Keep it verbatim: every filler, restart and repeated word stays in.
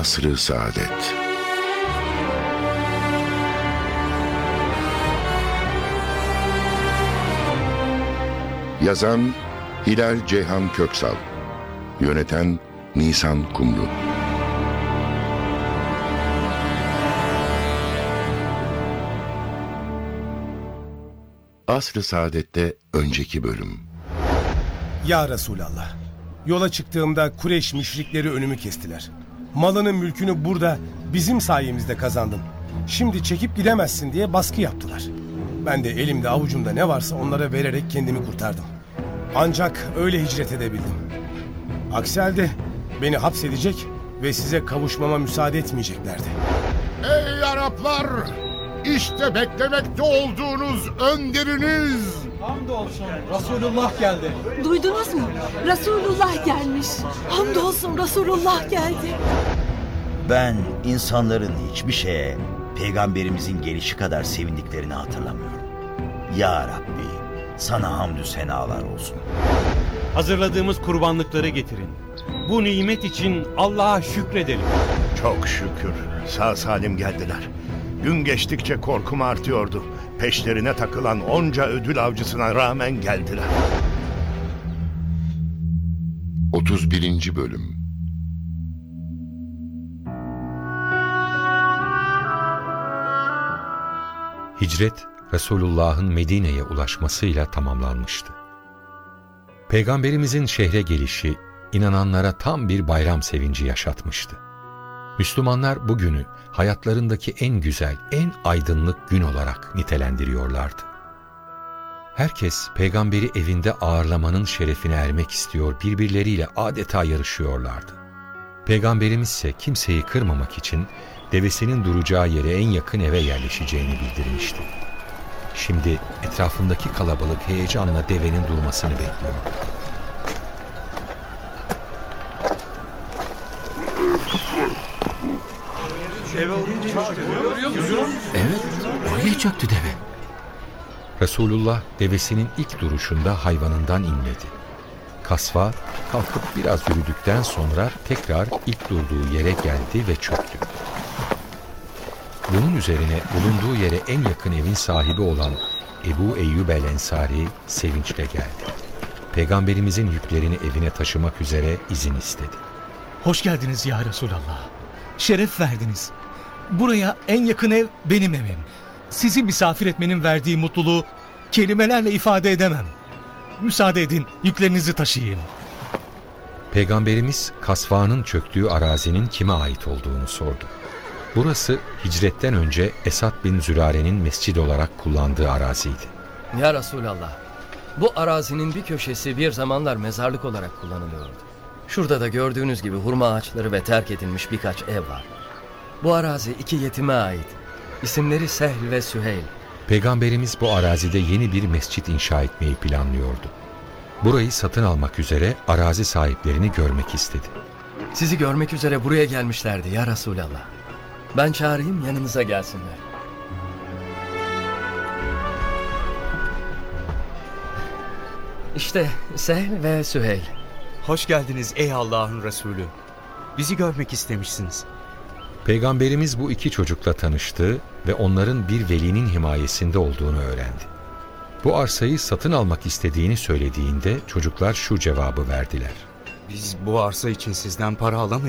Asr-ı Saadet. Yazan Hilal Ceyhan Köksal, yöneten Nisan Kumru. Asr-ı Saadet'te önceki bölüm. Ya Resulallah, yola çıktığımda Kureyş müşrikleri önümü kestiler. Malını mülkünü burada bizim sayemizde kazandın. Şimdi çekip gidemezsin diye baskı yaptılar. Ben de elimde avucumda ne varsa onlara vererek kendimi kurtardım. Ancak öyle hicret edebildim. Aksi halde beni hapsedecek ve size kavuşmama müsaade etmeyeceklerdi. Ey Araplar! İşte beklemekte olduğunuz önderiniz! Hamdolsun Resulullah geldi. Duydunuz mu? Resulullah gelmiş. Hamdolsun Resulullah geldi. Ben insanların hiçbir şeye Peygamberimizin gelişi kadar sevindiklerini hatırlamıyorum. Ya Rabbi, sana hamdü senalar olsun. Hazırladığımız kurbanlıkları getirin. Bu nimet için Allah'a şükredelim. Çok şükür sağ salim geldiler. Gün geçtikçe korkum artıyordu. Peşlerine takılan onca ödül avcısına rağmen geldiler. otuz birinci Bölüm. Hicret, Resulullah'ın Medine'ye ulaşmasıyla tamamlanmıştı. Peygamberimizin şehre gelişi, inananlara tam bir bayram sevinci yaşatmıştı. Müslümanlar bu günü hayatlarındaki en güzel, en aydınlık gün olarak nitelendiriyorlardı. Herkes peygamberi evinde ağırlamanın şerefine ermek istiyor, birbirleriyle adeta yarışıyorlardı. Peygamberimiz ise kimseyi kırmamak için devesinin duracağı yere en yakın eve yerleşeceğini bildirmişti. Şimdi etrafındaki kalabalık heyecanla devenin durmasını bekliyor. Evet, oraya çöktü deve. Resulullah devesinin ilk duruşunda hayvanından inmedi. Kasva kalkıp biraz yürüdükten sonra tekrar ilk durduğu yere geldi ve çöktü. Bunun üzerine bulunduğu yere en yakın evin sahibi olan Ebu Eyyub el-Ensari sevinçle geldi. Peygamberimizin yüklerini evine taşımak üzere izin istedi. Hoş geldiniz ya Resulallah. Şeref verdiniz. Buraya en yakın ev benim evim. Sizi misafir etmenin verdiği mutluluğu kelimelerle ifade edemem. Müsaade edin, yüklerinizi taşıyayım. Peygamberimiz Kasva'nın çöktüğü arazinin kime ait olduğunu sordu. Burası hicretten önce Esad bin Zürare'nin mescid olarak kullandığı araziydi. Ya Resulallah, bu arazinin bir köşesi bir zamanlar mezarlık olarak kullanılıyordu. Şurada da gördüğünüz gibi hurma ağaçları ve terk edilmiş birkaç ev var. Bu arazi iki yetime ait. İsimleri Sehl ve Süheyl. Peygamberimiz bu arazide yeni bir mescit inşa etmeyi planlıyordu. Burayı satın almak üzere arazi sahiplerini görmek istedi. Sizi görmek üzere buraya gelmişlerdi ya Resulallah. Ben çağırayım, yanınıza gelsinler. İşte Sehl ve Süheyl. Hoş geldiniz ey Allah'ın Resulü. Bizi görmek istemişsiniz. Peygamberimiz bu iki çocukla tanıştı ve onların bir velinin himayesinde olduğunu öğrendi. Bu arsayı satın almak istediğini söylediğinde çocuklar şu cevabı verdiler. Biz bu arsa için sizden para alamayız.